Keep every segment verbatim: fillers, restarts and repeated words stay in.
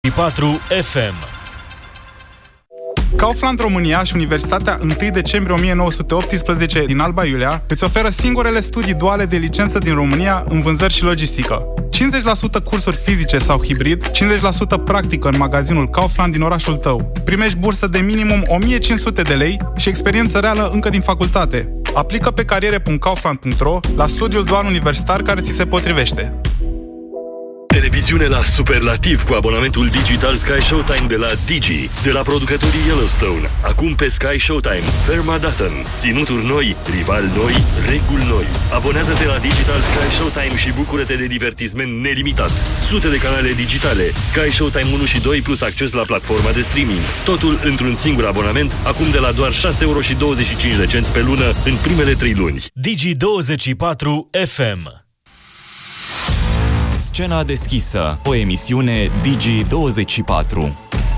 patru F M. Kaufland România și Universitatea întâi decembrie o mie nouă sute optsprezece din Alba Iulia îți oferă singurele studii duale de licență din România în vânzări și logistică. cincizeci la sută cursuri fizice sau hibrid, cincizeci la sută practică în magazinul Kaufland din orașul tău. Primești bursă de minimum o mie cinci sute de lei și experiență reală încă din facultate. Aplică pe cariere punct kaufland punct ro la studiul dual universitar care ți se potrivește. Televiziune la superlativ cu abonamentul digital Sky Showtime de la Digi, de la producătorii Yellowstone. Acum pe Sky Showtime, Permandatton, ținuturi noi, rivali noi, reguli noi. Abonează-te la Digital Sky Showtime și bucură-te de divertisment nelimitat. Sute de canale digitale, Sky Showtime unu și doi plus acces la platforma de streaming. Totul într-un singur abonament, acum de la doar șase euro și douăzeci și cinci de cenți pe lună în primele trei luni. Digi douăzeci și patru F M. Scena deschisă, o emisiune Digi douăzeci și patru.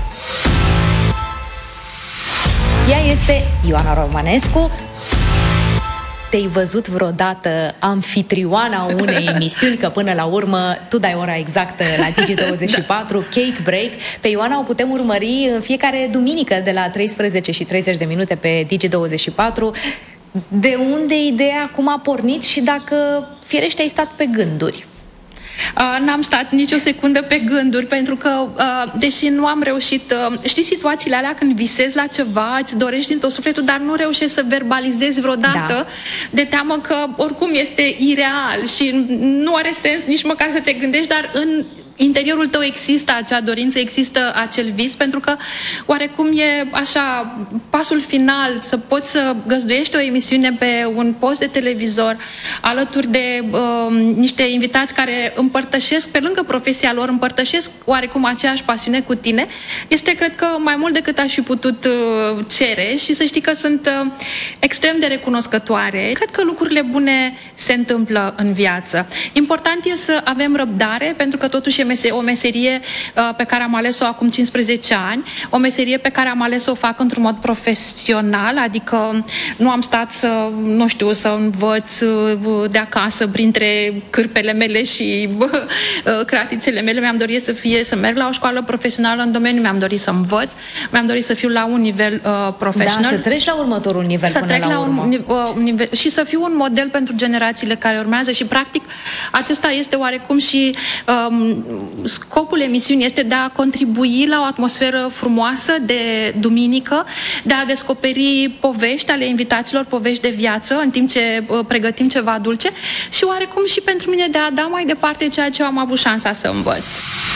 Ea este Ioana Romanescu. Te-ai văzut vreodată anfitrioana unei emisiuni, că până la urmă tu dai ora exactă la Digi douăzeci și patru, da. Cake Break. Pe Ioana o putem urmări în fiecare duminică de la treisprezece și treizeci de minute pe Digi douăzeci și patru. De unde ideea, cum a pornit și dacă firește ai stat pe gânduri? Uh, n-am stat nicio secundă pe gânduri, pentru că, uh, deși nu am reușit, uh, știi situațiile alea când visezi la ceva, îți dorești din tot sufletul, dar nu reușești să verbalizezi vreodată, da. De teamă că oricum este ireal și nu are sens nici măcar să te gândești, dar în interiorul tău există acea dorință, există acel vis, pentru că oarecum e așa pasul final, să poți să găzduiești o emisiune pe un post de televizor alături de uh, niște invitați care împărtășesc, pe lângă profesia lor, împărtășesc oarecum aceeași pasiune cu tine, este, cred că, mai mult decât aș fi putut uh, cere și să știi că sunt uh, extrem de recunoscătoare. Cred că lucrurile bune se întâmplă în viață. Important e să avem răbdare, pentru că totuși o meserie uh, pe care am ales-o acum cincisprezece ani, o meserie pe care am ales să o fac într-un mod profesional, adică nu am stat să, nu știu, să învăț uh, de acasă printre cârpele mele și uh, cratițele mele. Mi-am dorit să fie, să merg la o școală profesională în domeniu, mi-am dorit să învăț, mi-am dorit să fiu la un nivel uh, profesional. Da, să treci la următorul nivel să până trec la, la urmă. Un, uh, un nivel și să fiu un model pentru generațiile care urmează și, practic, acesta este oarecum și um, scopul emisiunii, este de a contribui la o atmosferă frumoasă de duminică, de a descoperi povești ale invitaților, povești de viață, în timp ce uh, pregătim ceva dulce și oarecum și pentru mine de a da mai departe ceea ce am avut șansa să învăț.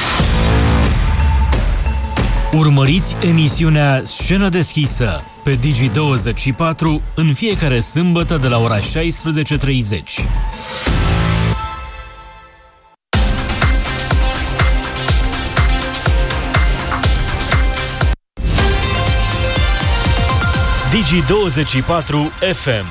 Urmăriți emisiunea Scenă deschisă pe Digi douăzeci și patru în fiecare sâmbătă de la ora șaisprezece și treizeci. Digi douăzeci și patru F M.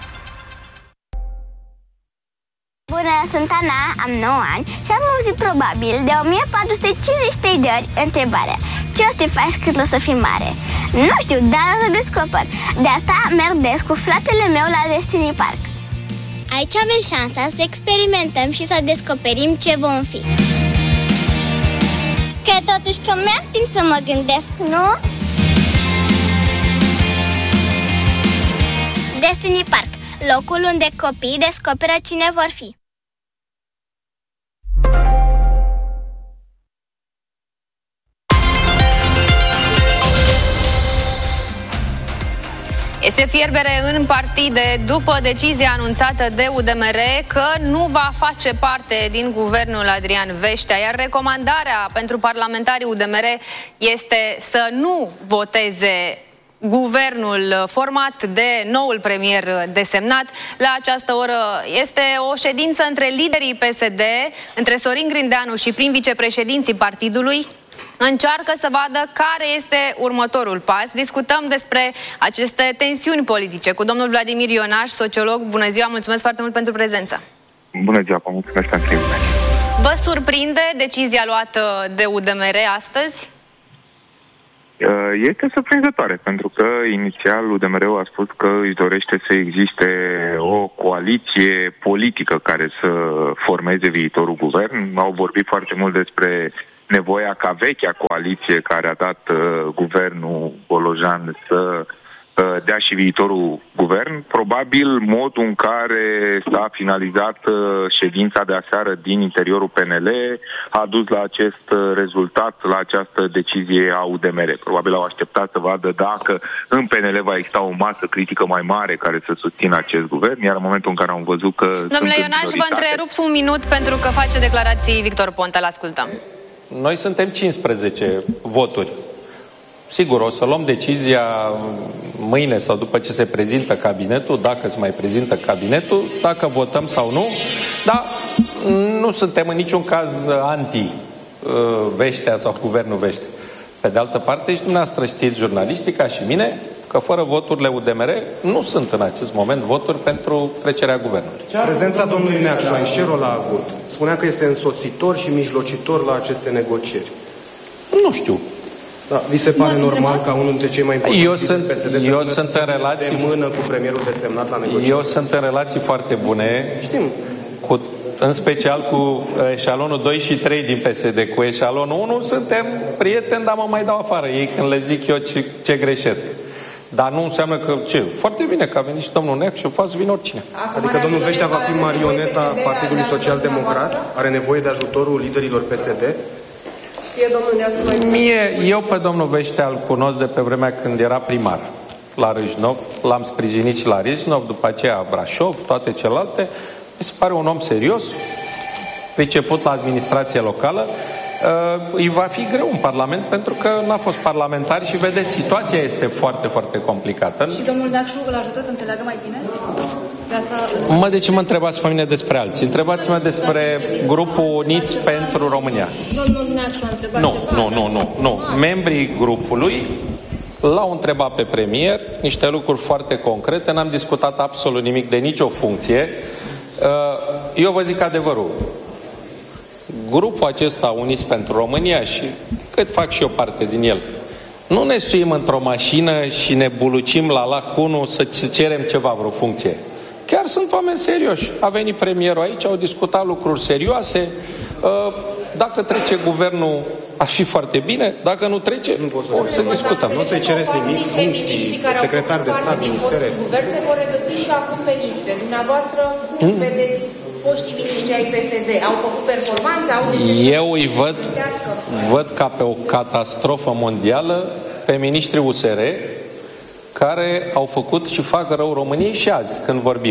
Bună, sunt Ana, am nouă ani și am auzit probabil de o mie patru sute cincizeci și trei de ori întrebarea: ce o să te faci când o să fii mare? Nu știu, dar o să descoper. De asta merg des cu fratele meu la Destiny Park. Aici avem șansa să experimentăm și să descoperim ce vom fi. Cred totuși că mi-am timp să mă gândesc, nu? Destiny Park, locul unde copiii descoperă cine vor fi. Este fierbere în partide după decizia anunțată de U D M R că nu va face parte din guvernul Adrian Veștea, iar recomandarea pentru parlamentarii U D M R este să nu voteze guvernul format de noul premier desemnat. La această oră este o ședință între liderii P S D, între Sorin Grindeanu și prim vicepreședinții partidului. Încearcă să vadă care este următorul pas. Discutăm despre aceste tensiuni politice cu domnul Vladimir Ionaș, sociolog. Bună ziua, mulțumesc foarte mult pentru prezență. Bună ziua, vă mulțumesc pentru invitație. Vă surprinde decizia luată de U D M R astăzi? Este surprinzătoare, pentru că inițial U D M R-ul a spus că își dorește să existe o coaliție politică care să formeze viitorul guvern. Au vorbit foarte mult despre nevoia ca vechea coaliție care a dat uh, guvernul Bolojan să dea și viitorul guvern. Probabil modul în care s-a finalizat ședința de aseară din interiorul P N L a dus la acest rezultat, la această decizie a U D M R. Probabil au așteptat să vadă dacă în P N L va exista o masă critică mai mare care să susțină acest guvern, iar în momentul în care am văzut că... Domnule Ionaș, vă întrerup un minut pentru că face declarații Victor Ponta. L-ascultăm. Noi suntem cincisprezece voturi. Sigur, o să luăm decizia mâine sau după ce se prezintă cabinetul, dacă se mai prezintă cabinetul, dacă votăm sau nu, dar nu suntem în niciun caz anti-Veștea sau guvernul Veștea. Pe de altă parte, și dumneavoastră știți, jurnaliștii, ca și mine, că fără voturile U D M R nu sunt în acest moment voturi pentru trecerea guvernului. Prezența domnului Neacșu, ce rol a avut? Spunea că este însoțitor și mijlocitor la aceste negocieri. Nu știu. Da, vi se pare normal ca unul dintre cei mai importanți eu sunt, P S D eu să sunt în relații de mână cu premierul desemnat la negocieri? Eu sunt în relații foarte bune. Știm. Cu, în special cu eșalonul doi și trei din P S D. Cu eșalonul unu suntem prieteni, dar mă mai dau afară ei când le zic eu ce, ce greșesc. Dar nu înseamnă că, ce, foarte bine că a venit și domnul Neac și o față vine oricine. Adică domnul Veștea va fi marioneta Partidului Social Democrat? Are nevoie de ajutorul liderilor P S D? Mie, eu pe domnul Veștea îl cunosc de pe vremea când era primar la Râșnov, l-am sprijinit și la Râșnov, după aceea Brașov, toate celelalte. Mi se pare un om serios, priceput la administrație locală. Uh, îi va fi greu în Parlament pentru că n-a fost parlamentar și vedeți, situația este foarte, foarte complicată. Și domnul Neacșu îl ajută să înțeleagă mai bine? De asta... Mă, de ce mă întrebați pe mine despre alții? Întrebați-mă despre grupul Uniți pentru România. Domnul Neacșu a întrebat nu, ceva, nu, nu, nu, nu. Membrii grupului l-au întrebat pe premier niște lucruri foarte concrete, n-am discutat absolut nimic de nicio funcție. Eu vă zic adevărul. Grupul acesta Uniți pentru România și cât fac și eu parte din el, nu ne suim într-o mașină și ne bulucim la lac unu să cerem ceva, vreo funcție. Chiar sunt oameni serioși. A venit premierul aici, au discutat lucruri serioase. Dacă trece guvernul, ar fi foarte bine. Dacă nu trece, nu o să discutăm. Nu o să-i cereți nimic, funcții, secretar de stat, ministere. Guvern se vor regăsi și acum pe liste. Dumneavoastră vedeți foștii miniștri ai P S D. Au făcut performanțe, au decis. Eu îi văd, văd ca pe o catastrofă mondială pe miniștrii U S R care au făcut și fac rău României și azi, când vorbim.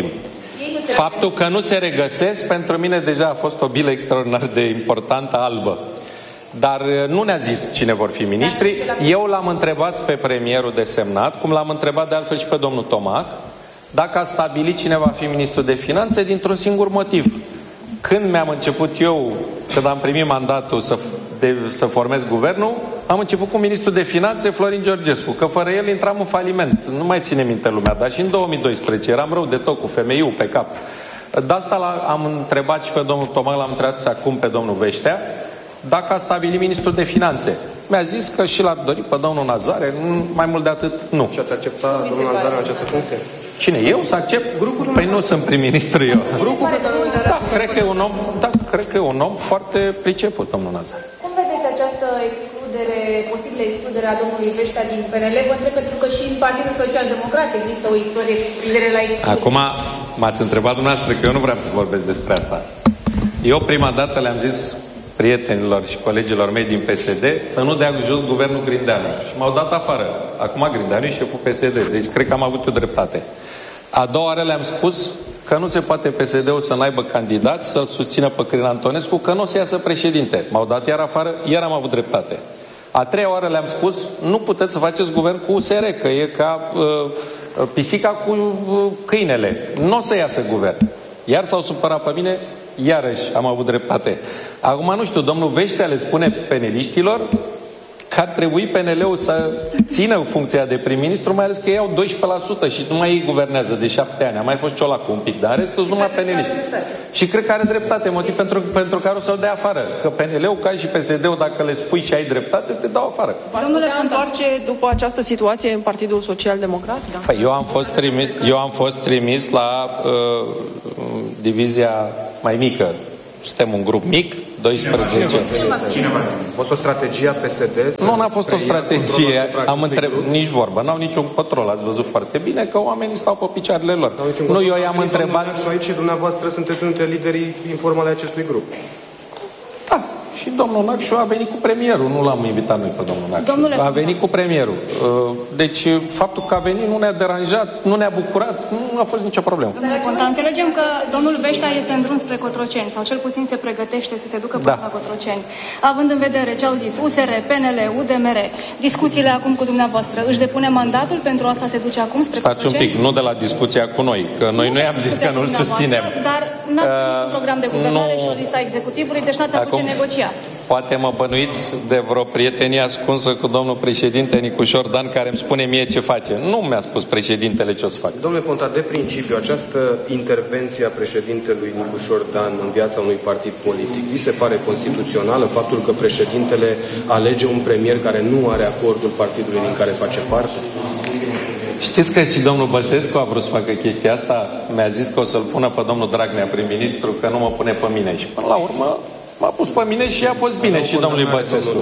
Faptul că nu se regăsesc, pentru mine deja a fost o bilă extraordinar de importantă, albă. Dar nu ne-a zis cine vor fi miniștri. Eu l-am întrebat pe premierul desemnat, cum l-am întrebat de altfel și pe domnul Tomac, dacă a stabilit cine va fi ministrul de finanțe, dintr-un singur motiv. Când mi-am început eu, când am primit mandatul să, de, să formez guvernul, am început cu ministrul de finanțe, Florin Georgescu, că fără el intram în faliment. Nu mai ține minte lumea, dar și în două mii doisprezece eram rău de tot cu femeiul pe cap. De asta am întrebat și pe domnul Tomac, l-am întrebat acum pe domnul Veștea, dacă a stabilit ministrul de finanțe. Mi-a zis că și l-ar dori pe domnul Nazare, mai mult de atât, nu. Și ați acceptat domnul Nazare în această funcție? Cine? Eu să accept? Grupul păi nu sunt prim-ministru eu. Grupul pe care da, cred că e un om, da, cred că e un om foarte priceput, domnul Nazare. Cum vedeți această excludere, posibilă excludere a domnului Veștea din P N L? Vă întreb pentru că și în Partidul Social Democrat există o istorie cu privire la excludere. Acum m-ați întrebat dumneavoastră că eu nu vreau să vorbesc despre asta. Eu prima dată le-am zis prietenilor și colegilor mei din P S D să nu dea jos guvernul Grindeanu. Și m-au dat afară. Acum Grindeanu e șeful P S D. Deci cred că am avut eu dreptate. A doua oară le-am spus că nu se poate P S D-ul să n-aibă candidat, să-l susțină pe Crin Antonescu, că nu o să iasă președinte. M-au dat iar afară, iar am avut dreptate. A treia oară le-am spus, nu puteți să faceți guvern cu U S R, că e ca uh, pisica cu uh, câinele. Nu o să iasă guvern. Iar s-au supărat pe mine, iarăși am avut dreptate. Acum nu știu, domnul Veștea le spune peneliștilor că ar trebui P N L-ul să țină funcția de prim-ministru, mai ales că ei au doisprezece la sută și numai ei guvernează de șapte ani. A mai fost Ciolacu un pic, dar restul numai peneliști. Și cred că are dreptate, motiv pentru, pentru care o să-l dea afară. Că P N L-ul, ca și P S D-ul, dacă le spui și ai dreptate, te dau afară. Domnule, întoarce după această situație în Partidul Social Democrat? Da? Păi eu am fost trimis, eu am fost trimis la uh, divizia mai mică. Suntem un grup mic, doisprezece. A fost o strategie a P S D? Nu, n-a fost o strategie. Am întreb... Nici vorbă. N-au niciun control. Ați văzut foarte bine că oamenii stau pe picioarele lor. Nu, eu i-am întrebat... Și aici dumneavoastră sunteți unul dintre liderii informale acestui grup. Da. Și domnul Nacșu a venit cu premierul, nu l-am invitat noi pe domnul Nacșu. Domnule a venit cu premierul. Deci faptul că a venit nu ne-a deranjat, nu ne-a bucurat, nu a fost nicio problemă. Domnule Ponta, înțelegem că domnul Veștea este în drum spre Cotroceni, sau cel puțin se pregătește să se ducă până da. la Cotroceni. Având în vedere ce au zis U S R, P N L, U D M R, discuțiile acum cu dumneavoastră, își depune mandatul pentru asta se duce acum spre Stați Cotroceni? un pic, nu de la discuția cu noi, că noi nu i-am zis că nu-l susținem. Dar n-ați făcut un program de guvernare nu... și o lista executivului, deci n-ați avut ce negocia. Poate mă bănuiți de vreo prietenie ascunsă cu domnul președinte Nicușor Dan, care îmi spune mie ce face. Nu mi-a spus președintele ce o să fac. Domnule Ponta, de principiu, această intervenție a președintelui Nicușor Dan în viața unui partid politic, vi se pare constituțională faptul că președintele alege un premier care nu are acordul partidului din care face parte? Știți că și domnul Băsescu a vrut să facă chestia asta? Mi-a zis că o să-l pună pe domnul Dragnea prim-ministru, că nu mă pune pe mine. Și până la urmă m-a pus pe mine și a fost bine și domnului Băsescu.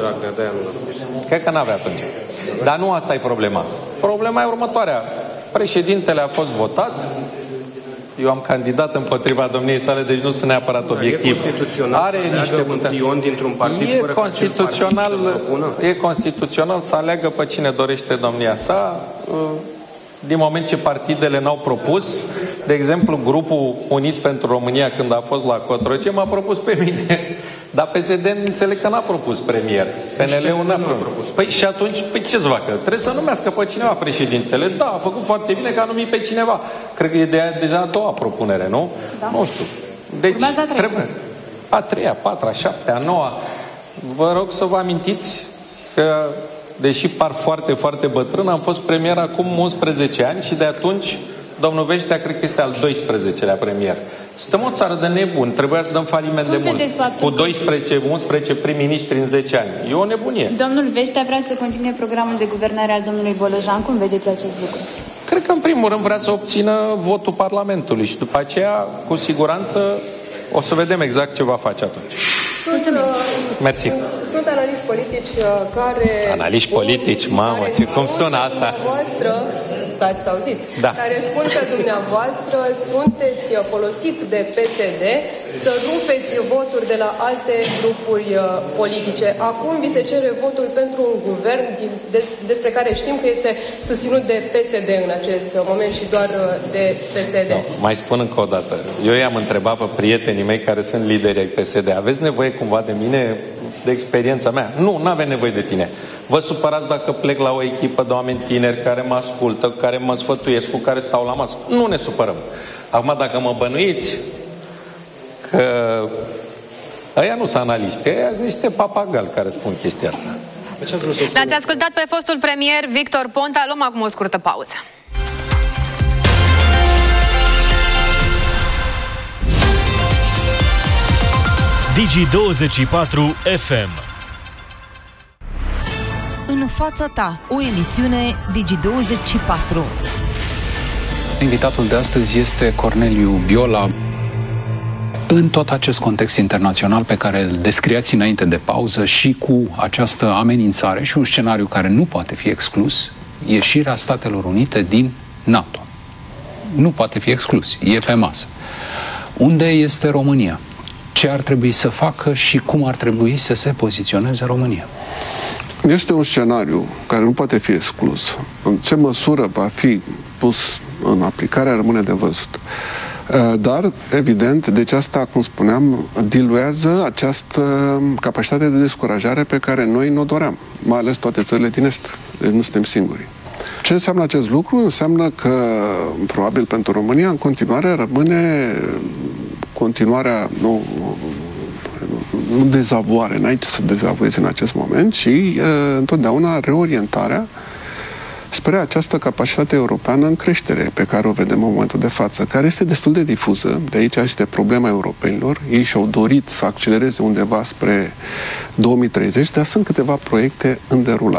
Cred că n-avea atunci. Dar nu asta e problema. Problema e următoarea. Președintele a fost votat, eu am candidat împotriva domniei sale, deci nu sunt neapărat obiectiv. Are niște puteri. Dintr-un partid e constituțional, e constituțional să aleagă pe cine dorește domnia sa. Din moment ce partidele n-au propus, de exemplu, grupul Uniți pentru România, când a fost la Cotroceni, m-a propus pe mine. Dar P S D înțeleg că n-a propus premier. P N L-ul n-a propus. Păi și atunci, păi ce-ți facă? Trebuie să numească pe cineva președintele. Da, a făcut foarte bine că a numit pe cineva. Cred că e de, deja a doua propunere, nu? Da. Nu știu. Deci, a trebuie. A treia, a patra, a șaptea, a noua. Vă rog să vă amintiți că deși par foarte, foarte bătrân, am fost premier acum unsprezece ani și de atunci domnul Veștea cred că este al doisprezecelea premier. Suntem o țară de nebuni, trebuia să dăm faliment de mult. Cu doisprezece, unsprezece prim-ministri în zece ani. E o nebunie. Domnul Veștea vrea să continue programul de guvernare al domnului Bolojan. Cum vedeți acest lucru? Cred că în primul rând vrea să obțină votul Parlamentului și după aceea, cu siguranță, o să vedem exact ce va face atunci. Sunt, Mersi. Sunt analiști politici care... Analiști spun, politici, mamă, ce, cum sună asta? Dumneavoastră, stați să auziți, da. care spun că dumneavoastră sunteți folosit de P S D să rupeți voturi de la alte grupuri politice. Acum vi se cere votul pentru un guvern din, de, despre care știm că este susținut de P S D în acest moment și doar de P S D. No, mai spun încă o dată. Eu i-am întrebat pe prietenii mei care sunt lideri ai P S D. Aveți nevoie cumva de mine, de experiența mea? Nu, nu avem nevoie de tine. Vă supărați dacă plec la o echipă de oameni tineri care mă ascultă, care mă sfătuiesc, cu care stau la masă. Nu ne supărăm. Acum, dacă mă bănuiți că ăia nu sunt analiști, ăia sunt niște papagali care spun chestia asta. L-ați ascultat pe fostul premier Victor Ponta. Luăm acum o scurtă pauză. Digi douăzeci și patru F M. În fața ta, o emisiune Digi douăzeci și patru. Invitatul de astăzi este Corneliu Biola. În tot acest context internațional pe care îl descriați înainte de pauză și cu această amenințare și un scenariu care nu poate fi exclus, ieșirea Statelor Unite din NATO. Nu poate fi exclus, e pe masă. Unde este România? Ce ar trebui să facă și cum ar trebui să se poziționeze România? Este un scenariu care nu poate fi exclus. În ce măsură va fi pus în aplicare rămâne de văzut. Dar, evident, deci asta, cum spuneam, diluează această capacitate de descurajare pe care noi nu o doream, mai ales toate țările din Est. Deci nu suntem singuri. Ce înseamnă acest lucru? Înseamnă că, probabil pentru România, în continuare rămâne continuarea, nu, nu dezavoare, n-ai ce să dezavoiezi în acest moment, ci uh, întotdeauna reorientarea spre această capacitate europeană în creștere pe care o vedem în momentul de față, care este destul de difuză. De aici este problema europenilor. Ei și-au dorit să accelereze undeva spre două mii treizeci, dar sunt câteva proiecte în derulare.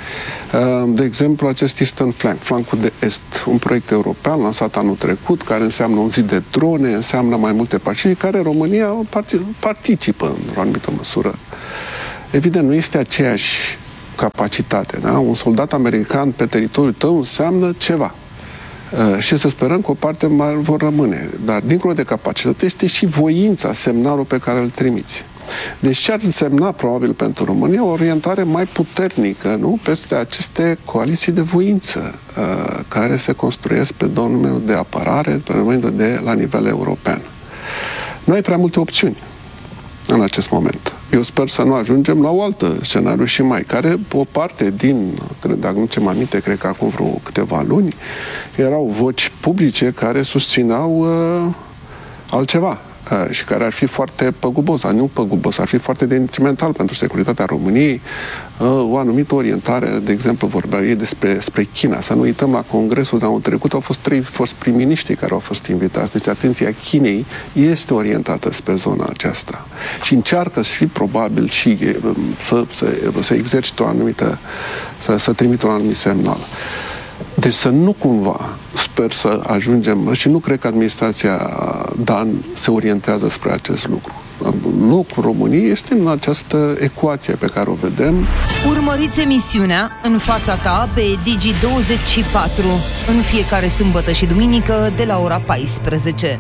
De exemplu, acest Eastern Flank, flancul de est, un proiect european lansat anul trecut, care înseamnă un zid de drone, înseamnă mai multe pacini, care România participă în o anumită măsură. Evident, nu este aceeași capacitate. Da? Un soldat american pe teritoriul tău înseamnă ceva. Uh, și să sperăm că o parte mai vor rămâne. Dar, dincolo de capacitate, este și voința, semnalul pe care îl trimiți. Deci ce ar însemna, probabil, pentru România, o orientare mai puternică, nu? Peste aceste coaliții de voință uh, care se construiesc pe domeniul de apărare, pe domeniul de la nivel european. Nu ai prea multe opțiuni în acest moment. Eu sper să nu ajungem la o altă scenariu și mai, care o parte din, cred, dacă nu ce-mi aminte, cred că acum vreo câteva luni, erau voci publice care susțineau uh, altceva uh, și care ar fi foarte păgubos, dar nu păgubos, ar fi foarte detrimental pentru securitatea României. Uh, o anumită orientare, de exemplu, vorbeau ei despre, despre China. Să nu uităm, la congresul de anul trecut au fost trei fost prim-miniștri care au fost invitați. Deci atenția Chinei este orientată spre zona aceasta. Și încearcă să fie probabil și să, să, să exercite o anumită, să, să trimită un anumit semnal. Deci să nu cumva, sper să ajungem, și nu cred că administrația Dan se orientează spre acest lucru. Locul României este în această ecuație pe care o vedem. Urmăriți emisiunea În fața ta pe Digi douăzeci și patru în fiecare sâmbătă și duminică de la ora paisprezece.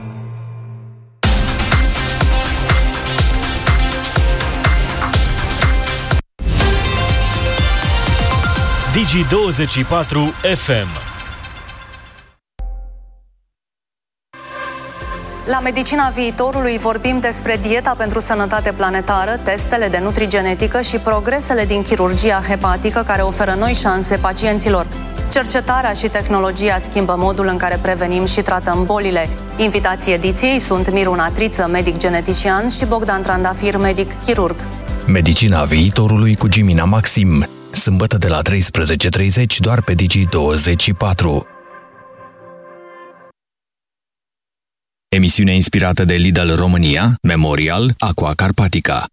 Digi douăzeci și patru F M. La Medicina Viitorului vorbim despre dieta pentru sănătate planetară, testele de nutrigenetică și progresele din chirurgia hepatică care oferă noi șanse pacienților. Cercetarea și tehnologia schimbă modul în care prevenim și tratăm bolile. Invitații ediției sunt Miru Natriță, medic genetician, și Bogdan Trandafir, medic chirurg. Medicina Viitorului cu Gimina Maxim. Sâmbătă de la treisprezece și treizeci doar pe Digi douăzeci și patru. Emisiune inspirată de Lidl România, Memorial, Aqua Carpatica.